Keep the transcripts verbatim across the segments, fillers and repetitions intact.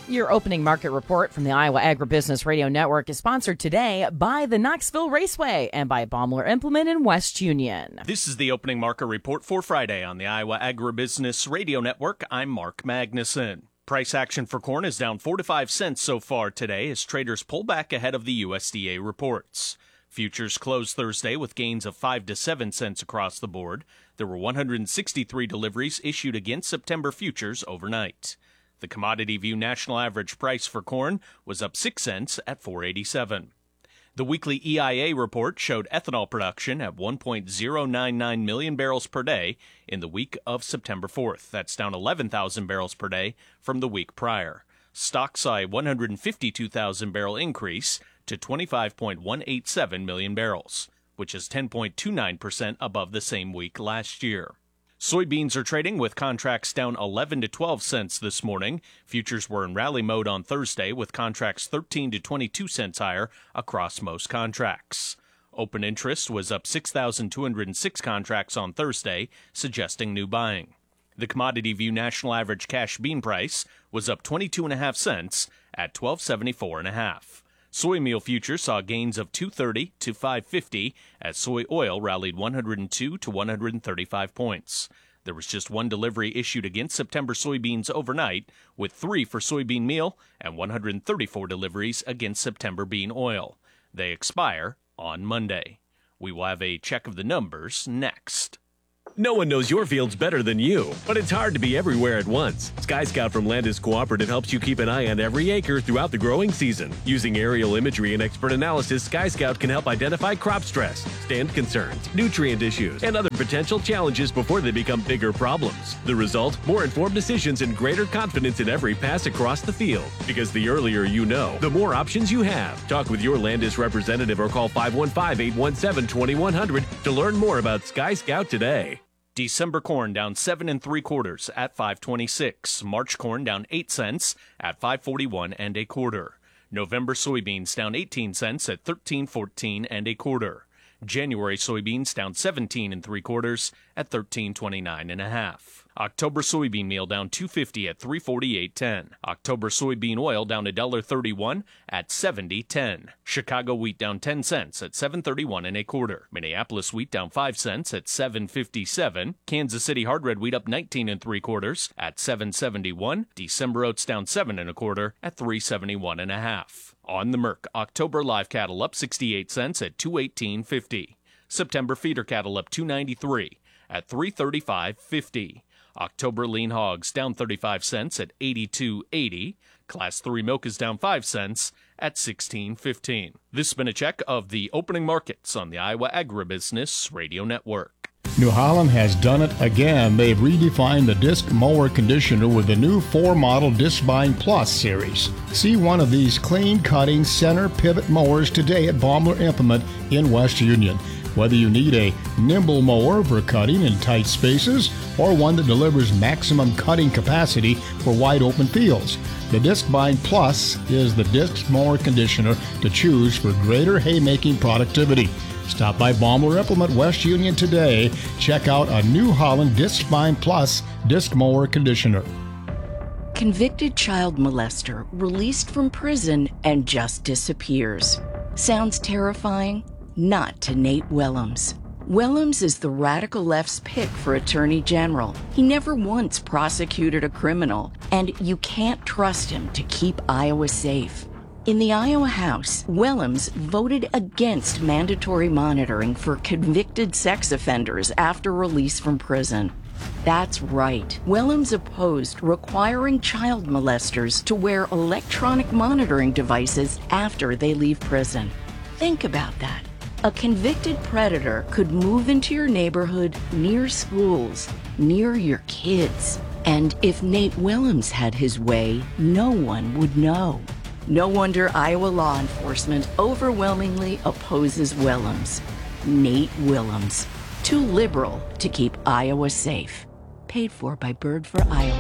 Your opening market report from the Iowa Agribusiness Radio Network is sponsored today by the Knoxville Raceway and by Baumler Implement in West Union. This is the opening market report for Friday on the Iowa Agribusiness Radio Network. I'm Mark Magnuson. Price action for corn is down four to five cents so far today as traders pull back ahead of the U S D A reports. Futures closed Thursday with gains of five to seven cents across the board. There were one hundred sixty-three deliveries issued against September futures overnight. The Commodity View national average price for corn was up six cents at four eighty-seven. The weekly E I A report showed ethanol production at one point zero nine nine million barrels per day in the week of September fourth. That's down eleven thousand barrels per day from the week prior. Stocks saw a one hundred fifty-two thousand barrel increase to twenty-five point one eight seven million barrels, which is ten point two nine percent above the same week last year. Soybeans are trading with contracts down eleven to twelve cents this morning. Futures were in rally mode on Thursday with contracts thirteen to twenty-two cents higher across most contracts. Open interest was up six thousand two hundred six contracts on Thursday, suggesting new buying. The Commodity View national average cash bean price was up twenty-two point five cents at twelve seventy-four point five. Soy meal futures saw gains of two thirty to five fifty as soy oil rallied one hundred two to one hundred thirty-five points. There was just one delivery issued against September soybeans overnight, with three for soybean meal and one hundred thirty-four deliveries against September bean oil. They expire on Monday. We will have a check of the numbers next. No one knows your fields better than you, but it's hard to be everywhere at once. Sky Scout from Landis Cooperative helps you keep an eye on every acre throughout the growing season. Using aerial imagery and expert analysis, Sky Scout can help identify crop stress, stand concerns, nutrient issues, and other potential challenges before they become bigger problems. The result? More informed decisions and greater confidence in every pass across the field. Because the earlier you know, the more options you have. Talk with your Landis representative or call five one five, eight one seven, two one zero zero to learn more about Sky Scout today. December corn down seven and three quarters at five twenty-six. March corn down eight cents at five forty-one and a quarter. November soybeans down eighteen cents at thirteen fourteen and a quarter. January soybeans down seventeen and three quarters at thirteen twenty-nine and a half. October soybean meal down two fifty at three forty-eight ten. October soybean oil down one dollar thirty-one at seventy ten. Chicago wheat down ten cents at seven thirty-one and a quarter. Minneapolis wheat down five cents at seven fifty-seven. Kansas City hard red wheat up nineteen and three quarters at seven seventy-one. December oats down seven and a quarter at three seventy-one and a half. On the Merc, October live cattle up sixty-eight cents at two eighteen fifty. September feeder cattle up two ninety-three at three thirty-five fifty. October lean hogs down thirty-five cents at eighty-two eighty. Class three milk is down five cents at sixteen fifteen. This has been a check of the opening markets on the Iowa Agribusiness Radio Network. New Holland has done it again. They've redefined the disc mower conditioner with the new four-model Discbind Plus series. See one of these clean-cutting center pivot mowers today at Baumler Implement in West Union. Whether you need a nimble mower for cutting in tight spaces or one that delivers maximum cutting capacity for wide open fields, the Discbind Plus is the disc mower conditioner to choose for greater haymaking productivity. Stop by Baumler Implement West Union today. Check out a New Holland Discbind Plus disc mower conditioner. Convicted child molester released from prison and just disappears. Sounds terrifying? Not to Nate Willems. Willems is the radical left's pick for Attorney General. He never once prosecuted a criminal, and you can't trust him to keep Iowa safe. In the Iowa House, Willems voted against mandatory monitoring for convicted sex offenders after release from prison. That's right. Willems opposed requiring child molesters to wear electronic monitoring devices after they leave prison. Think about that. A convicted predator could move into your neighborhood, near schools, near your kids. And if Nate Willems had his way, no one would know. No wonder Iowa law enforcement overwhelmingly opposes Willems. Nate Willems. Too liberal to keep Iowa safe. Paid for by Bird for Iowa.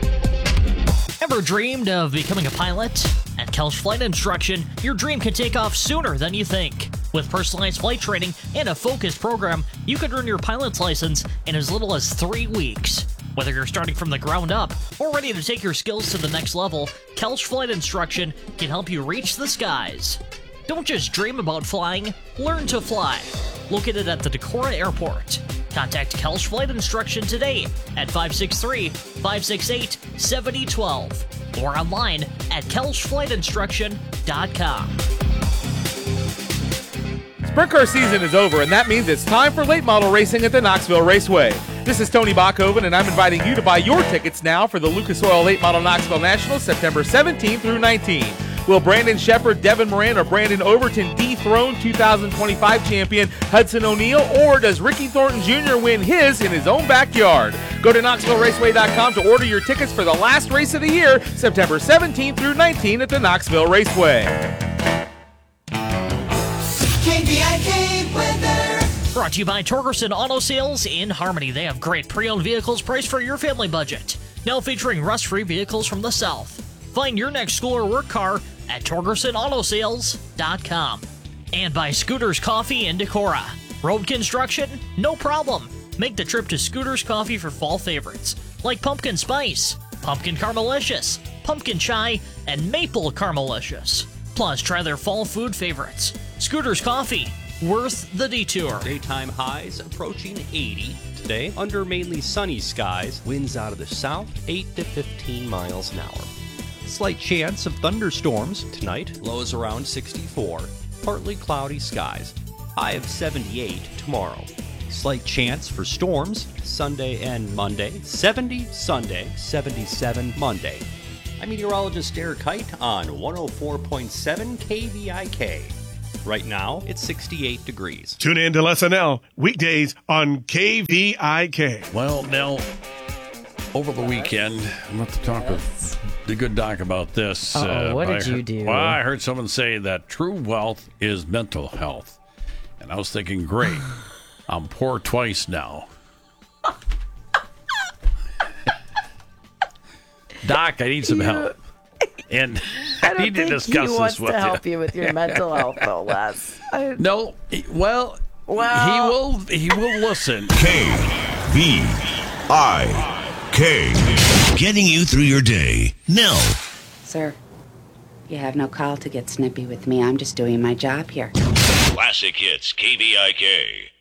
Ever dreamed of becoming a pilot? At Kelch Flight Instruction, your dream can take off sooner than you think. With personalized flight training and a focused program, you could earn your pilot's license in as little as three weeks. Whether you're starting from the ground up or ready to take your skills to the next level, Kelch Flight Instruction can help you reach the skies. Don't just dream about flying, learn to fly. Located at the Decorah Airport. Contact Kelch Flight Instruction today at five six three, five six eight, seven zero one two or online at kelch flight instruction dot com. Sprint car season is over, and that means it's time for late model racing at the Knoxville Raceway. This is Tony Bachhoven, and I'm inviting you to buy your tickets now for the Lucas Oil Late Model Knoxville National, September seventeenth through nineteenth. Will Brandon Shepard, Devin Moran, or Brandon Overton dethrone two thousand twenty-five champion Hudson O'Neal, or does Ricky Thornton Junior win his in his own backyard? Go to knoxville raceway dot com to order your tickets for the last race of the year, September seventeenth through nineteenth at the Knoxville Raceway. K V I K weather. Brought to you by Torgerson Auto Sales in Harmony. They have great pre-owned vehicles priced for your family budget. Now featuring rust-free vehicles from the South. Find your next school or work car at torgerson auto sales dot com. And by Scooters Coffee in Decorah. Road construction? No problem. Make the trip to Scooters Coffee for fall favorites like pumpkin spice, pumpkin caramelicious, pumpkin chai, and maple caramelicious. Plus, try their fall food favorites. Scooters Coffee, worth the detour. Daytime highs approaching eighty. Today, under mainly sunny skies, winds out of the south, eight to fifteen miles an hour. Slight chance of thunderstorms tonight, lows around sixty-four. Partly cloudy skies, high of seventy-eight tomorrow. Slight chance for storms Sunday and Monday, seventy Sunday, seventy-seven Monday. I'm meteorologist Derek Kite on one oh four point seven K V I K. Right now, it's sixty-eight degrees. Tune in to S N L weekdays on K V I K. Well, Nell, over the weekend, I'm going to talk with the good doc about this. Uh-oh, what I did you heard, do? Well, I heard someone say that true wealth is mental health. And I was thinking, great, I'm poor twice now. Doc, I need some help. And I, I don't need to think discuss he wants this with to help you. you with your mental health, though, Les. I, No, he- well, Well- he will. He will listen. K V I K. Getting you through your day. Nell. Sir, you have no call to get snippy with me. I'm just doing my job here. Classic Hits K V I K.